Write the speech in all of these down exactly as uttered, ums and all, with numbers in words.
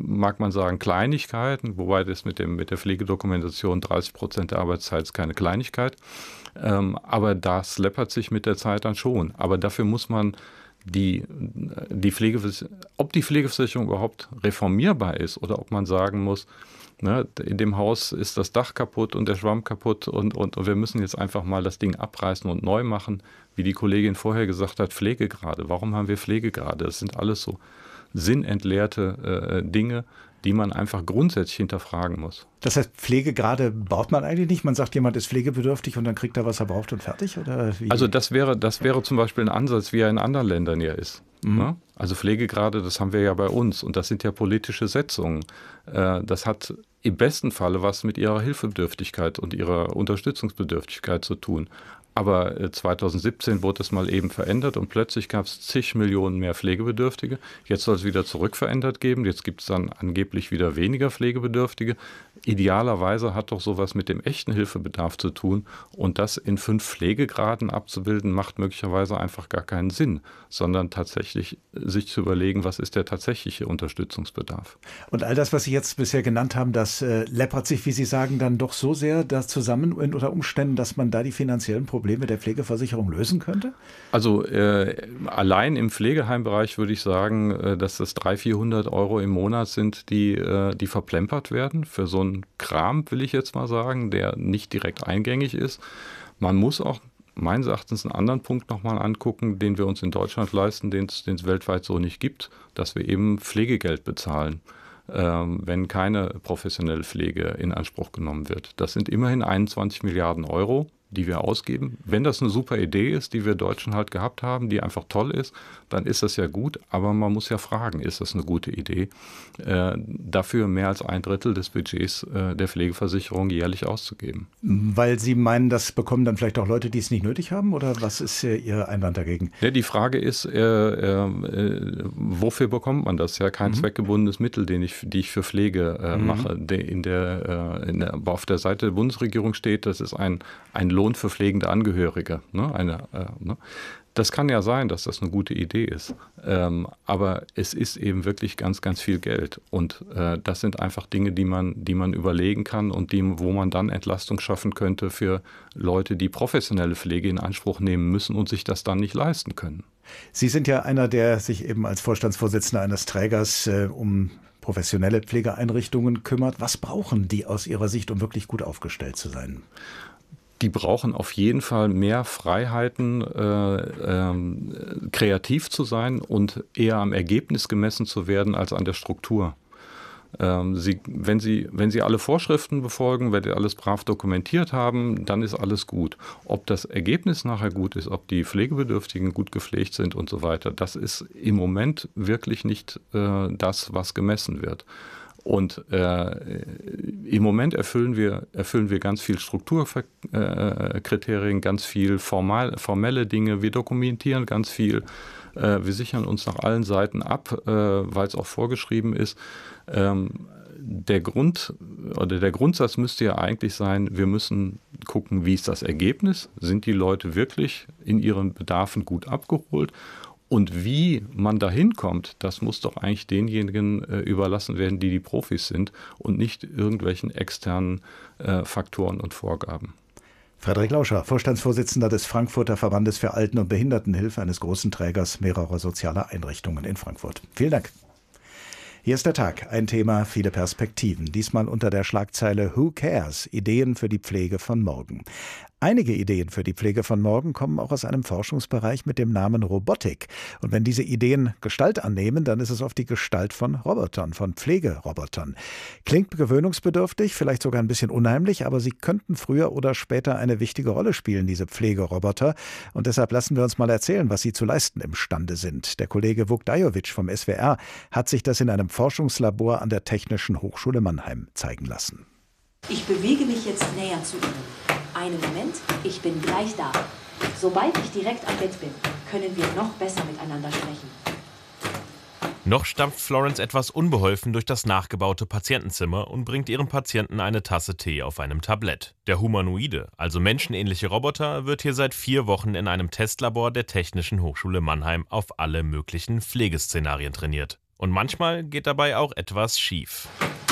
mag man sagen, Kleinigkeiten, wobei das mit, dem, mit der Pflegedokumentation dreißig Prozent der Arbeitszeit ist keine Kleinigkeit. Ähm, aber das läppert sich mit der Zeit dann schon. Aber dafür muss man die, die Pflegeversicherung, ob die Pflegeversicherung überhaupt reformierbar ist oder ob man sagen muss, ne, in dem Haus ist das Dach kaputt und der Schwamm kaputt und, und, und wir müssen jetzt einfach mal das Ding abreißen und neu machen. Wie die Kollegin vorher gesagt hat, Pflegegrade. Warum haben wir Pflegegrade? Das sind alles so sinnentleerte äh, Dinge, die man einfach grundsätzlich hinterfragen muss. Das heißt, Pflegegrade braucht man eigentlich nicht? Man sagt, jemand ist pflegebedürftig und dann kriegt er, was er braucht und fertig? Oder wie? Also das wäre, das wäre zum Beispiel ein Ansatz, wie er in anderen Ländern ja ist. Mhm. Ne? Also Pflegegrade, das haben wir ja bei uns und das sind ja politische Setzungen. Äh, das hat im besten Falle was mit ihrer Hilfebedürftigkeit und ihrer Unterstützungsbedürftigkeit zu tun. Aber zwanzig siebzehn wurde es mal eben verändert und plötzlich gab es zig Millionen mehr Pflegebedürftige. Jetzt soll es wieder zurückverändert geben. Jetzt gibt es dann angeblich wieder weniger Pflegebedürftige. Idealerweise hat doch sowas mit dem echten Hilfebedarf zu tun. Und das in fünf Pflegegraden abzubilden, macht möglicherweise einfach gar keinen Sinn, sondern tatsächlich sich zu überlegen, was ist der tatsächliche Unterstützungsbedarf. Und all das, was Sie jetzt bisher genannt haben, das äh, läppert sich, wie Sie sagen, dann doch so sehr das zusammen unter Umständen, dass man da die finanziellen Probleme der Pflegeversicherung lösen könnte? Also äh, allein im Pflegeheimbereich würde ich sagen, äh, dass das dreihundert, vierhundert Euro im Monat sind, die, äh, die verplempert werden für so einen Kram, will ich jetzt mal sagen, der nicht direkt eingängig ist. Man muss auch meines Erachtens einen anderen Punkt nochmal angucken, den wir uns in Deutschland leisten, den es weltweit so nicht gibt, dass wir eben Pflegegeld bezahlen, ähm, wenn keine professionelle Pflege in Anspruch genommen wird. Das sind immerhin einundzwanzig Milliarden Euro, die wir ausgeben. Wenn das eine super Idee ist, die wir Deutschen halt gehabt haben, die einfach toll ist, dann ist das ja gut. Aber man muss ja fragen, ist das eine gute Idee, äh, dafür mehr als ein Drittel des Budgets äh, der Pflegeversicherung jährlich auszugeben? Weil Sie meinen, das bekommen dann vielleicht auch Leute, die es nicht nötig haben? Oder was ist äh, Ihr Einwand dagegen? Ja, die Frage ist, äh, äh, wofür bekommt man das? Ja, kein mhm. zweckgebundenes Mittel, den ich, die ich für Pflege äh, mhm. mache. Der in der, äh, in der, auf der Seite der Bundesregierung steht, das ist ein, ein Lohn für pflegende Angehörige. Ne? Eine, äh, ne? Das kann ja sein, dass das eine gute Idee ist. Ähm, aber es ist eben wirklich ganz, ganz viel Geld. Und äh, das sind einfach Dinge, die man, die man überlegen kann und die, wo man dann Entlastung schaffen könnte für Leute, die professionelle Pflege in Anspruch nehmen müssen und sich das dann nicht leisten können. Sie sind ja einer, der sich eben als Vorstandsvorsitzender eines Trägers äh, um professionelle Pflegeeinrichtungen kümmert. Was brauchen die aus Ihrer Sicht, um wirklich gut aufgestellt zu sein? Die brauchen auf jeden Fall mehr Freiheiten, äh, ähm, kreativ zu sein und eher am Ergebnis gemessen zu werden als an der Struktur. Ähm, sie, wenn, sie, wenn Sie alle Vorschriften befolgen, wenn Sie alles brav dokumentiert haben, dann ist alles gut. Ob das Ergebnis nachher gut ist, ob die Pflegebedürftigen gut gepflegt sind und so weiter, das ist im Moment wirklich nicht äh, das, was gemessen wird. Und äh, im Moment erfüllen wir, erfüllen wir ganz viel Strukturkriterien, ganz viel formal, formelle Dinge. Wir dokumentieren ganz viel. Äh, wir sichern uns nach allen Seiten ab, äh, weil es auch vorgeschrieben ist. Ähm, der Grund oder der Grundsatz müsste ja eigentlich sein, wir müssen gucken, wie ist das Ergebnis? Sind die Leute wirklich in ihren Bedarfen gut abgeholt? Und wie man da hinkommt, das muss doch eigentlich denjenigen äh, überlassen werden, die die Profis sind und nicht irgendwelchen externen äh, Faktoren und Vorgaben. Frederik Lauscher, Vorstandsvorsitzender des Frankfurter Verbandes für Alten- und Behindertenhilfe, eines großen Trägers mehrerer sozialer Einrichtungen in Frankfurt. Vielen Dank. Hier ist der Tag, ein Thema, viele Perspektiven. Diesmal unter der Schlagzeile Who Cares? Ideen für die Pflege von morgen. Einige Ideen für die Pflege von morgen kommen auch aus einem Forschungsbereich mit dem Namen Robotik. Und wenn diese Ideen Gestalt annehmen, dann ist es oft die Gestalt von Robotern, von Pflegerobotern. Klingt gewöhnungsbedürftig, vielleicht sogar ein bisschen unheimlich, aber sie könnten früher oder später eine wichtige Rolle spielen, diese Pflegeroboter. Und deshalb lassen wir uns mal erzählen, was sie zu leisten imstande sind. Der Kollege Vukdajovic vom S W R hat sich das in einem Forschungslabor an der Technischen Hochschule Mannheim zeigen lassen. Ich bewege mich jetzt näher zu Ihnen. Einen Moment, ich bin gleich da. Sobald ich direkt am Bett bin, können wir noch besser miteinander sprechen. Noch stampft Florence etwas unbeholfen durch das nachgebaute Patientenzimmer und bringt ihrem Patienten eine Tasse Tee auf einem Tablett. Der humanoide, also menschenähnliche Roboter, wird hier seit vier Wochen in einem Testlabor der Technischen Hochschule Mannheim auf alle möglichen Pflegeszenarien trainiert. Und manchmal geht dabei auch etwas schief.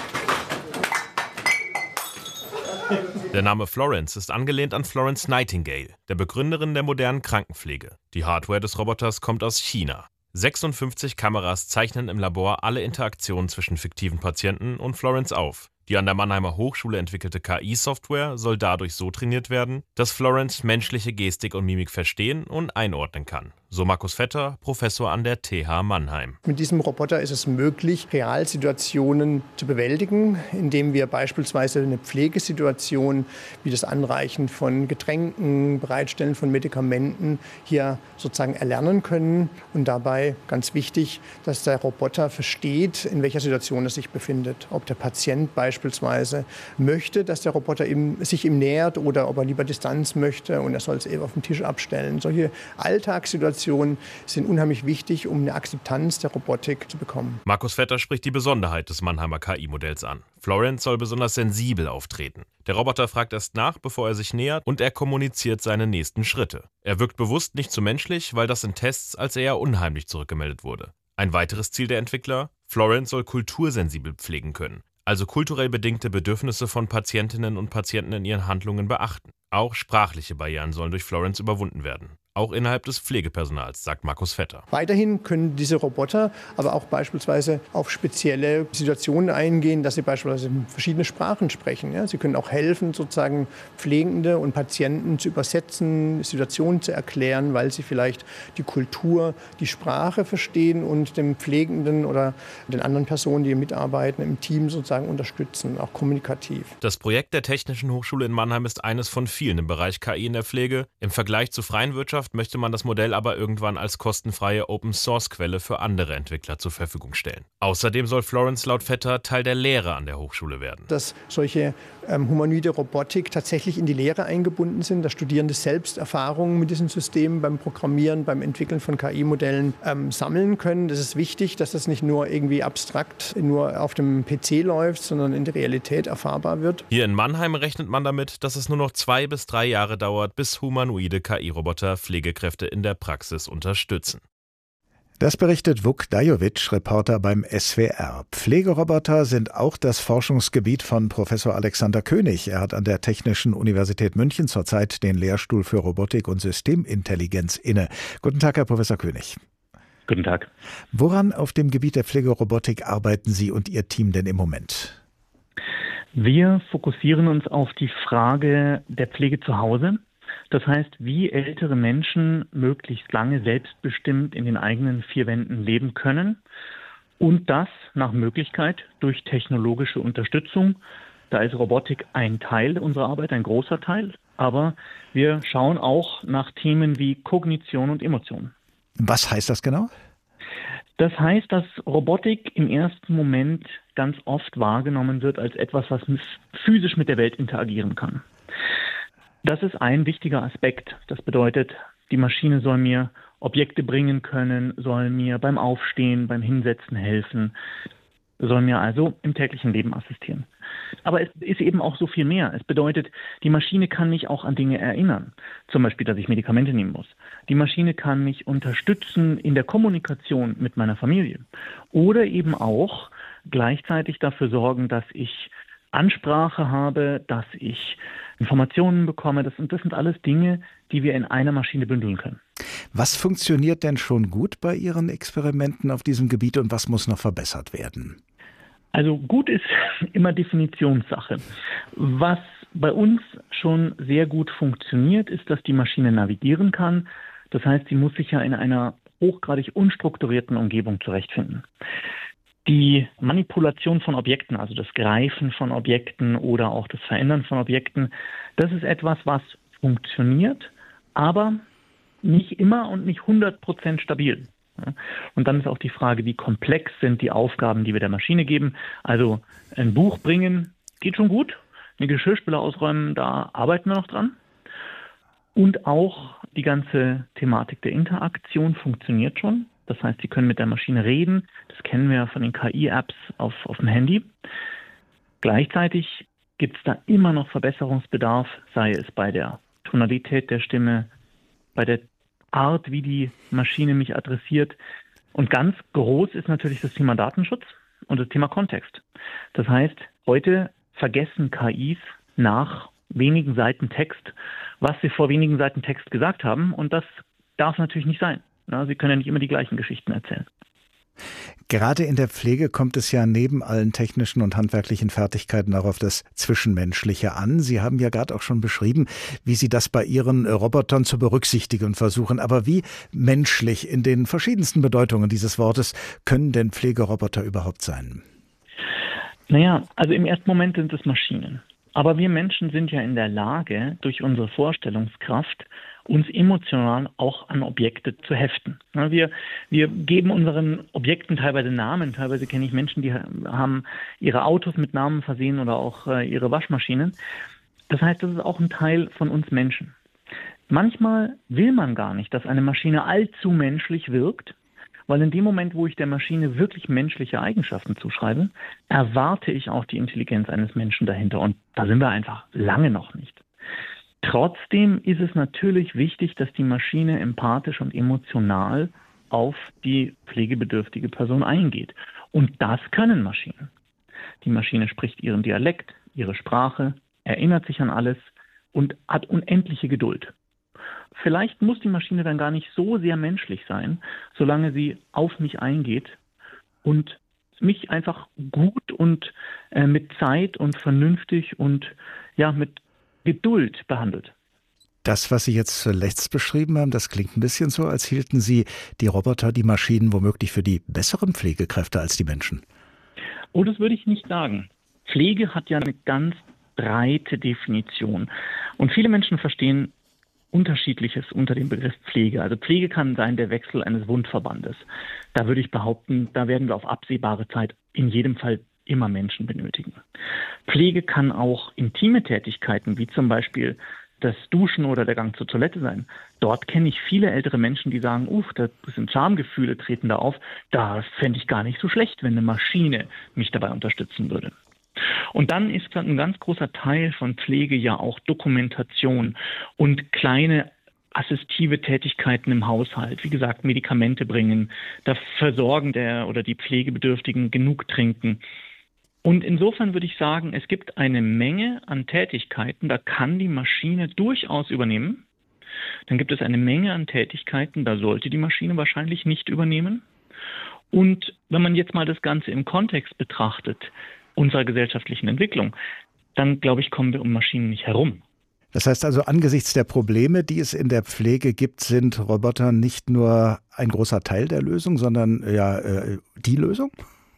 Der Name Florence ist angelehnt an Florence Nightingale, der Begründerin der modernen Krankenpflege. Die Hardware des Roboters kommt aus China. sechsundfünfzig Kameras zeichnen im Labor alle Interaktionen zwischen fiktiven Patienten und Florence auf. Die an der Mannheimer Hochschule entwickelte K I-Software soll dadurch so trainiert werden, dass Florence menschliche Gestik und Mimik verstehen und einordnen kann. So Markus Vetter, Professor an der T H Mannheim. Mit diesem Roboter ist es möglich, Realsituationen zu bewältigen, indem wir beispielsweise eine Pflegesituation wie das Anreichen von Getränken, Bereitstellen von Medikamenten hier sozusagen erlernen können. Und dabei ganz wichtig, dass der Roboter versteht, in welcher Situation er sich befindet. Ob der Patient beispielsweise möchte, dass der Roboter ihm, sich ihm nähert oder ob er lieber Distanz möchte und er soll es eben auf dem Tisch abstellen. Solche Alltagssituationen sind unheimlich wichtig, um eine Akzeptanz der Robotik zu bekommen. Markus Vetter spricht die Besonderheit des Mannheimer K I-Modells an. Florence soll besonders sensibel auftreten. Der Roboter fragt erst nach, bevor er sich nähert, und er kommuniziert seine nächsten Schritte. Er wirkt bewusst nicht zu menschlich, weil das in Tests als eher unheimlich zurückgemeldet wurde. Ein weiteres Ziel der Entwickler: Florence soll kultursensibel pflegen können, also kulturell bedingte Bedürfnisse von Patientinnen und Patienten in ihren Handlungen beachten. Auch sprachliche Barrieren sollen durch Florence überwunden werden. Auch innerhalb des Pflegepersonals, sagt Markus Vetter. Weiterhin können diese Roboter aber auch beispielsweise auf spezielle Situationen eingehen, dass sie beispielsweise verschiedene Sprachen sprechen. Ja, sie können auch helfen, sozusagen Pflegende und Patienten zu übersetzen, Situationen zu erklären, weil sie vielleicht die Kultur, die Sprache verstehen und dem Pflegenden oder den anderen Personen, die mitarbeiten, im Team sozusagen unterstützen, auch kommunikativ. Das Projekt der Technischen Hochschule in Mannheim ist eines von vielen im Bereich K I in der Pflege. Im Vergleich zur freien Wirtschaft möchte man das Modell aber irgendwann als kostenfreie Open-Source-Quelle für andere Entwickler zur Verfügung stellen. Außerdem soll Florence laut Vetter Teil der Lehre an der Hochschule werden. Dass solche ähm, humanoide Robotik tatsächlich in die Lehre eingebunden sind, dass Studierende selbst Erfahrungen mit diesen Systemen beim Programmieren, beim Entwickeln von K I-Modellen ähm, sammeln können. Das ist wichtig, dass das nicht nur irgendwie abstrakt nur auf dem P C läuft, sondern in der Realität erfahrbar wird. Hier in Mannheim rechnet man damit, dass es nur noch zwei bis drei Jahre dauert, bis humanoide K I-Roboter Pflegekräfte in der Praxis unterstützen. Das berichtet Vuk Dajovic, Reporter beim S W R. Pflegeroboter sind auch das Forschungsgebiet von Professor Alexander König. Er hat an der Technischen Universität München zurzeit den Lehrstuhl für Robotik und Systemintelligenz inne. Guten Tag, Herr Professor König. Guten Tag. Woran auf dem Gebiet der Pflegerobotik arbeiten Sie und Ihr Team denn im Moment? Wir fokussieren uns auf die Frage der Pflege zu Hause. Das heißt, wie ältere Menschen möglichst lange selbstbestimmt in den eigenen vier Wänden leben können und das nach Möglichkeit durch technologische Unterstützung. Da ist Robotik ein Teil unserer Arbeit, ein großer Teil, aber wir schauen auch nach Themen wie Kognition und Emotion. Was heißt das genau? Das heißt, dass Robotik im ersten Moment ganz oft wahrgenommen wird als etwas, was physisch mit der Welt interagieren kann. Das ist ein wichtiger Aspekt. Das bedeutet, die Maschine soll mir Objekte bringen können, soll mir beim Aufstehen, beim Hinsetzen helfen, soll mir also im täglichen Leben assistieren. Aber es ist eben auch so viel mehr. Es bedeutet, die Maschine kann mich auch an Dinge erinnern. Zum Beispiel, dass ich Medikamente nehmen muss. Die Maschine kann mich unterstützen in der Kommunikation mit meiner Familie. Oder eben auch gleichzeitig dafür sorgen, dass ich Ansprache habe, dass ich Informationen bekomme. Das, und das sind alles Dinge, die wir in einer Maschine bündeln können. Was funktioniert denn schon gut bei Ihren Experimenten auf diesem Gebiet und was muss noch verbessert werden? Also gut ist immer Definitionssache. Was bei uns schon sehr gut funktioniert, ist, dass die Maschine navigieren kann. Das heißt, sie muss sich ja in einer hochgradig unstrukturierten Umgebung zurechtfinden. Die Manipulation von Objekten, also das Greifen von Objekten oder auch das Verändern von Objekten, das ist etwas, was funktioniert, aber nicht immer und nicht hundert Prozent stabil. Und dann ist auch die Frage, wie komplex sind die Aufgaben, die wir der Maschine geben. Also ein Buch bringen geht schon gut, eine Geschirrspüle ausräumen, da arbeiten wir noch dran. Und auch die ganze Thematik der Interaktion funktioniert schon. Das heißt, Sie können mit der Maschine reden. Das kennen wir ja von den K I-Apps auf, auf dem Handy. Gleichzeitig gibt es da immer noch Verbesserungsbedarf, sei es bei der Tonalität der Stimme, bei der Art, wie die Maschine mich adressiert. Und ganz groß ist natürlich das Thema Datenschutz und das Thema Kontext. Das heißt, heute vergessen K Is nach wenigen Seiten Text, was sie vor wenigen Seiten Text gesagt haben. Und das darf natürlich nicht sein. Na, sie können ja nicht immer die gleichen Geschichten erzählen. Gerade in der Pflege kommt es ja neben allen technischen und handwerklichen Fertigkeiten auch auf das Zwischenmenschliche an. Sie haben ja gerade auch schon beschrieben, wie Sie das bei Ihren Robotern zu berücksichtigen versuchen. Aber wie menschlich in den verschiedensten Bedeutungen dieses Wortes können denn Pflegeroboter überhaupt sein? Naja, also im ersten Moment sind es Maschinen. Aber wir Menschen sind ja in der Lage, durch unsere Vorstellungskraft uns emotional auch an Objekte zu heften. Wir, wir geben unseren Objekten teilweise Namen. Teilweise kenne ich Menschen, die haben ihre Autos mit Namen versehen oder auch ihre Waschmaschinen. Das heißt, das ist auch ein Teil von uns Menschen. Manchmal will man gar nicht, dass eine Maschine allzu menschlich wirkt, weil in dem Moment, wo ich der Maschine wirklich menschliche Eigenschaften zuschreibe, erwarte ich auch die Intelligenz eines Menschen dahinter. Und da sind wir einfach lange noch nicht. Trotzdem ist es natürlich wichtig, dass die Maschine empathisch und emotional auf die pflegebedürftige Person eingeht. Und das können Maschinen. Die Maschine spricht ihren Dialekt, ihre Sprache, erinnert sich an alles und hat unendliche Geduld. Vielleicht muss die Maschine dann gar nicht so sehr menschlich sein, solange sie auf mich eingeht und mich einfach gut und äh, mit Zeit und vernünftig und ja mit Geduld behandelt. Das, was Sie jetzt zuletzt beschrieben haben, das klingt ein bisschen so, als hielten Sie die Roboter, die Maschinen womöglich für die besseren Pflegekräfte als die Menschen. Oh, das würde ich nicht sagen. Pflege hat ja eine ganz breite Definition. Und viele Menschen verstehen Unterschiedliches unter dem Begriff Pflege. Also Pflege kann sein der Wechsel eines Wundverbandes. Da würde ich behaupten, da werden wir auf absehbare Zeit in jedem Fall immer Menschen benötigen. Pflege kann auch intime Tätigkeiten, wie zum Beispiel das Duschen oder der Gang zur Toilette sein. Dort kenne ich viele ältere Menschen, die sagen, uff, das sind Schamgefühle, treten da auf. Da fände ich gar nicht so schlecht, wenn eine Maschine mich dabei unterstützen würde. Und dann ist ein ganz großer Teil von Pflege ja auch Dokumentation und kleine assistive Tätigkeiten im Haushalt. Wie gesagt, Medikamente bringen, das Versorgen der oder die Pflegebedürftigen genug trinken. Und insofern würde ich sagen, es gibt eine Menge an Tätigkeiten, da kann die Maschine durchaus übernehmen. Dann gibt es eine Menge an Tätigkeiten, da sollte die Maschine wahrscheinlich nicht übernehmen. Und wenn man jetzt mal das Ganze im Kontext betrachtet, unserer gesellschaftlichen Entwicklung, dann glaube ich, kommen wir um Maschinen nicht herum. Das heißt also, angesichts der Probleme, die es in der Pflege gibt, sind Roboter nicht nur ein großer Teil der Lösung, sondern ja die Lösung?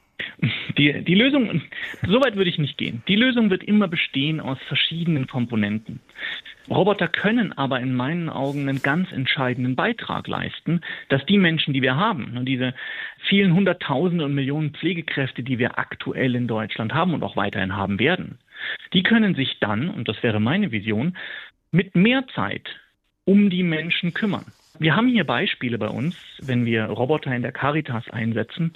Die, die Lösung, so weit würde ich nicht gehen. Die Lösung wird immer bestehen aus verschiedenen Komponenten. Roboter können aber in meinen Augen einen ganz entscheidenden Beitrag leisten, dass die Menschen, die wir haben, diese vielen Hunderttausende und Millionen Pflegekräfte, die wir aktuell in Deutschland haben und auch weiterhin haben werden, die können sich dann, und das wäre meine Vision, mit mehr Zeit um die Menschen kümmern. Wir haben hier Beispiele bei uns, wenn wir Roboter in der Caritas einsetzen,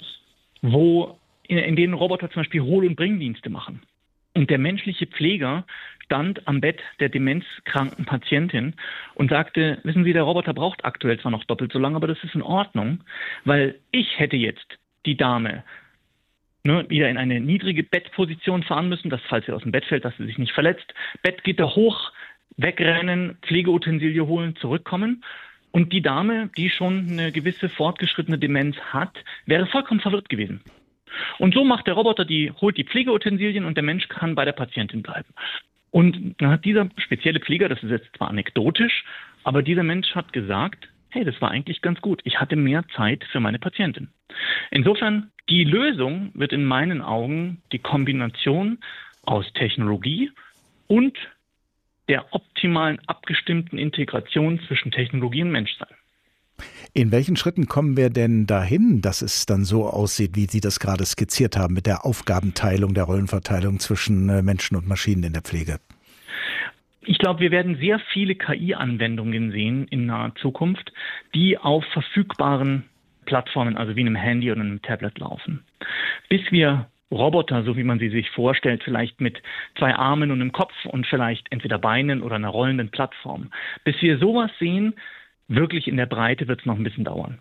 wo in, in denen Roboter zum Beispiel Hol- und Bringdienste machen. Und der menschliche Pfleger stand am Bett der demenzkranken Patientin und sagte, wissen Sie, der Roboter braucht aktuell zwar noch doppelt so lange, aber das ist in Ordnung, weil ich hätte jetzt die Dame ne, wieder in eine niedrige Bettposition fahren müssen, dass falls sie aus dem Bett fällt, dass sie sich nicht verletzt, Bettgitter hoch, wegrennen, Pflegeutensilie holen, zurückkommen. Und die Dame, die schon eine gewisse fortgeschrittene Demenz hat, wäre vollkommen verwirrt gewesen. Und so macht der Roboter, die holt die Pflegeutensilien und der Mensch kann bei der Patientin bleiben. Und dann hat dieser spezielle Pfleger, das ist jetzt zwar anekdotisch, aber dieser Mensch hat gesagt, hey, das war eigentlich ganz gut. Ich hatte mehr Zeit für meine Patientin. Insofern, die Lösung wird in meinen Augen die Kombination aus Technologie und der optimalen abgestimmten Integration zwischen Technologie und Mensch sein. In welchen Schritten kommen wir denn dahin, dass es dann so aussieht, wie Sie das gerade skizziert haben, mit der Aufgabenteilung, der Rollenverteilung zwischen Menschen und Maschinen in der Pflege? Ich glaube, wir werden sehr viele K I-Anwendungen sehen in naher Zukunft, die auf verfügbaren Plattformen, also wie einem Handy oder einem Tablet laufen. Bis wir Roboter, so wie man sie sich vorstellt, vielleicht mit zwei Armen und einem Kopf und vielleicht entweder Beinen oder einer rollenden Plattform. Bis wir sowas sehen, wirklich in der Breite wird es noch ein bisschen dauern.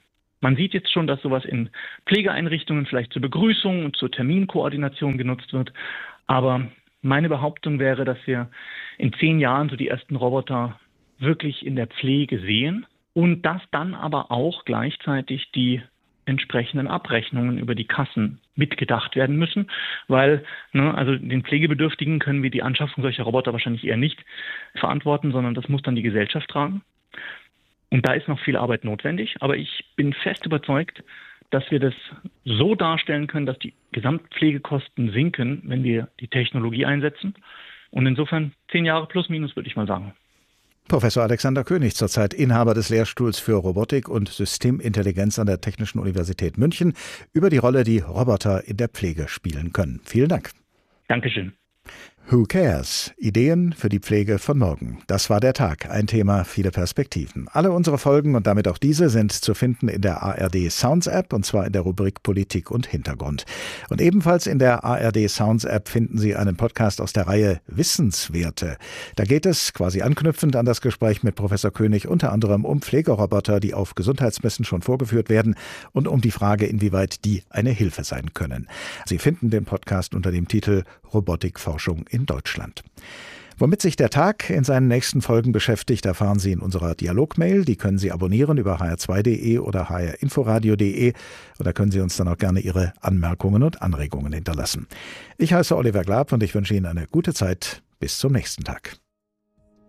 Man sieht jetzt schon, dass sowas in Pflegeeinrichtungen vielleicht zur Begrüßung und zur Terminkoordination genutzt wird. Aber meine Behauptung wäre, dass wir in zehn Jahren so die ersten Roboter wirklich in der Pflege sehen und dass dann aber auch gleichzeitig die entsprechenden Abrechnungen über die Kassen mitgedacht werden müssen, weil ne, also den Pflegebedürftigen können wir die Anschaffung solcher Roboter wahrscheinlich eher nicht verantworten, sondern das muss dann die Gesellschaft tragen. Und da ist noch viel Arbeit notwendig, aber ich bin fest überzeugt, dass wir das so darstellen können, dass die Gesamtpflegekosten sinken, wenn wir die Technologie einsetzen. Und insofern zehn Jahre plus minus, würde ich mal sagen. Professor Alexander König, zurzeit Inhaber des Lehrstuhls für Robotik und Systemintelligenz an der Technischen Universität München, über die Rolle, die Roboter in der Pflege spielen können. Vielen Dank. Dankeschön. Who cares? Ideen für die Pflege von morgen. Das war der Tag. Ein Thema, viele Perspektiven. Alle unsere Folgen und damit auch diese sind zu finden in der A R D Sounds App und zwar in der Rubrik Politik und Hintergrund. Und ebenfalls in der A R D Sounds App finden Sie einen Podcast aus der Reihe Wissenswerte. Da geht es, quasi anknüpfend an das Gespräch mit Professor König, unter anderem um Pflegeroboter, die auf Gesundheitsmessen schon vorgeführt werden und um die Frage, inwieweit die eine Hilfe sein können. Sie finden den Podcast unter dem Titel Robotikforschung in Deutschland. Womit sich der Tag in seinen nächsten Folgen beschäftigt, erfahren Sie in unserer Dialogmail. Die können Sie abonnieren über h r zwei punkt d e oder h r inforadio punkt d e. Und da können Sie uns dann auch gerne Ihre Anmerkungen und Anregungen hinterlassen. Ich heiße Oliver Glab und ich wünsche Ihnen eine gute Zeit. Bis zum nächsten Tag.